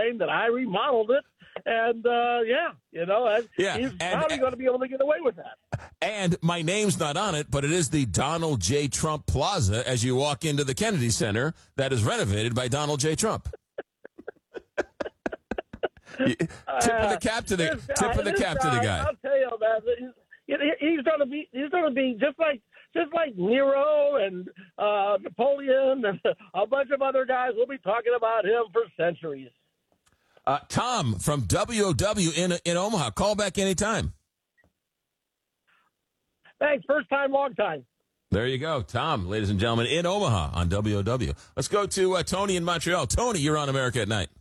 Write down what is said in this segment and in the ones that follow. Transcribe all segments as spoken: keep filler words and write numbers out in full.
claim that I remodeled it. And, uh, yeah, you know, yeah, he's and, probably going to be able to get away with that. And my name's not on it, but it is the Donald J. Trump Plaza as you walk into the Kennedy Center that is renovated by Donald J. Trump. tip of the cap to the uh, tip of the cap guy, to the guy. I'll tell you, man, he's, he's going to be he's going to be just like just like Nero and uh, Napoleon and a bunch of other guys. We'll be talking about him for centuries. Uh, Tom from W O W in in Omaha. Call back anytime. Thanks. First time, long time. There you go. Tom, ladies and gentlemen, in Omaha on W O W. Let's go to uh, Tony in Montreal. Tony, you're on America at Night.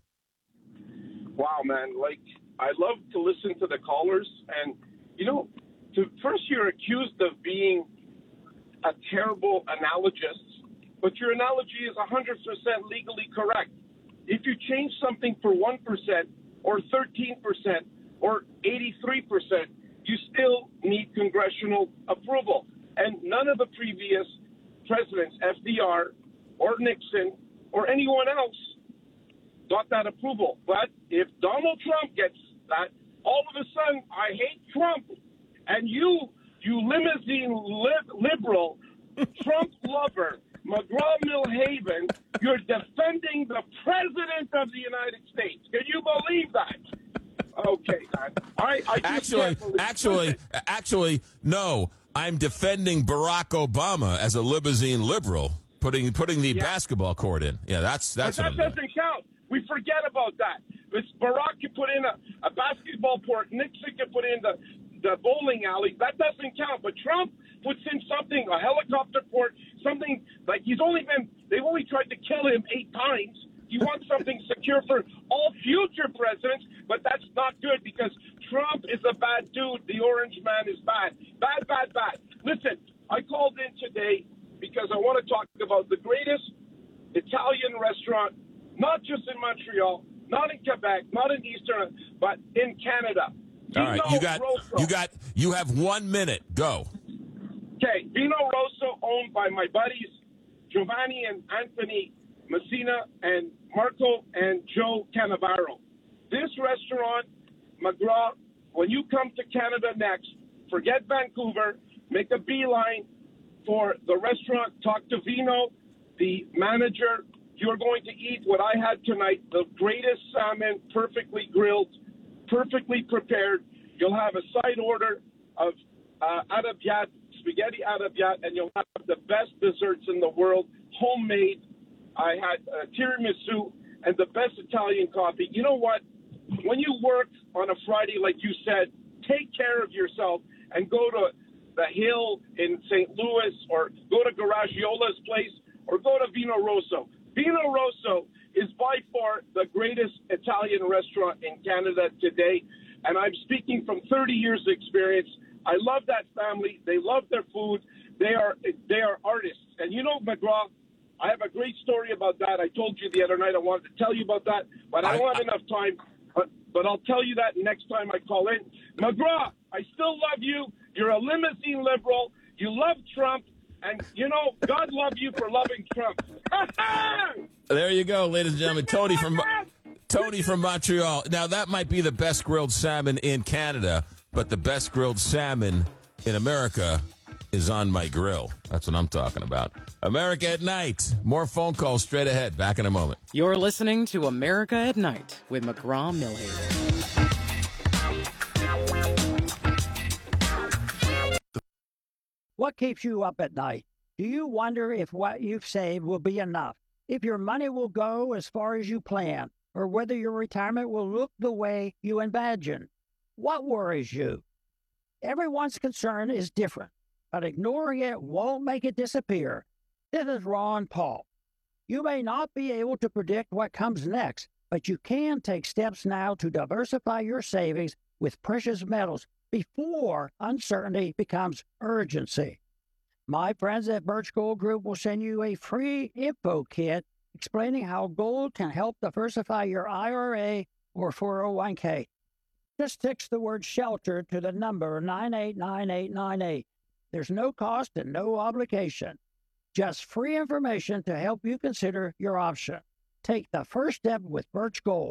Wow, man. Like, I love to listen to the callers. And, you know, to, first you're accused of being a terrible analogist, but your analogy is one hundred percent legally correct. If you change something for one percent or thirteen percent or eighty-three percent, you still need congressional approval. And none of the previous presidents, F D R or Nixon or anyone else, got that approval. But if Donald Trump gets that, all of a sudden, I hate Trump. And you, you limousine li- liberal, Trump lover, McGraw-Milhaven, you're defending the President of the United States. Can you believe that? Okay, man. I, I actually, actually, actually, no. I'm defending Barack Obama as a limousine liberal, putting putting the yeah. basketball court in. Yeah, that's that's. But that what I'm doesn't doing. count. We forget about that. It's Barack could put in a, a basketball court. Nixon could put in the the bowling alley. That doesn't count. But Trump puts in something, a helicopter port, something like he's only been. They've only tried to kill him eight times. He wants something secure for all future presidents, but that's not good because Trump is a bad dude. The orange man is bad. Bad, bad, bad. Listen, I called in today because I want to talk about the greatest Italian restaurant, not just in Montreal, not in Quebec, not in Eastern, but in Canada. All right, you got, Rosso. you got, you have one minute. Go. Okay, Vino Rosso, owned by my buddies Giovanni and Anthony Messina and Marco and Joe Cannavaro. This restaurant, McGraw, when you come to Canada next, forget Vancouver, make a beeline for the restaurant, talk to Vino, the manager. You're going to eat what I had tonight, the greatest salmon, perfectly grilled, perfectly prepared. You'll have a side order of uh, arrabbiata, spaghetti arrabbiata, and you'll have the best desserts in the world, homemade. I had uh, tiramisu and the best Italian coffee. You know what? When you work on a Friday, like you said, take care of yourself and go to the Hill in Saint Louis or go to Garagiola's place or go to Vino Rosso. Vino Rosso is by far the greatest Italian restaurant in Canada today, and I'm speaking from thirty years of experience. I love that family. They love their food. They are they are artists. And you know, McGraw, I have a great story about that. I told you the other night I wanted to tell you about that, but I don't have enough time. But, but I'll tell you that next time I call in. McGraw, I still love you. You're a limousine liberal. You love Trump. And, you know, God love you for loving Trump. There you go, ladies and gentlemen. Tony from Tony from Montreal. Now, that might be the best grilled salmon in Canada, but the best grilled salmon in America is on my grill. That's what I'm talking about. America at Night. More phone calls straight ahead. Back in a moment. You're listening to America at Night with McGraw-Milhaven. What keeps you up at night? Do you wonder if what you've saved will be enough? If your money will go as far as you plan? Or whether your retirement will look the way you imagine? What worries you? Everyone's concern is different, but ignoring it won't make it disappear. This is Ron Paul. You may not be able to predict what comes next, but you can take steps now to diversify your savings with precious metals before uncertainty becomes urgency. My friends at Birch Gold Group will send you a free info kit explaining how gold can help diversify your I R A or four oh one k. Just text the word SHELTER to the number nine eight nine eight nine eight. There's no cost and no obligation. Just free information to help you consider your option. Take the first step with Birch Gold.